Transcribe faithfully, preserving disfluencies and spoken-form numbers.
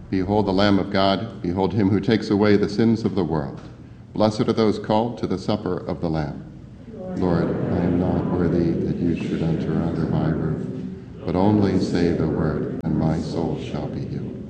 Behold the Lamb of God, behold him who takes away the sins of the world. Blessed are those called to the supper of the Lamb. Lord, I am not worthy that you should enter under my roof, but only say the word, and my soul shall be healed.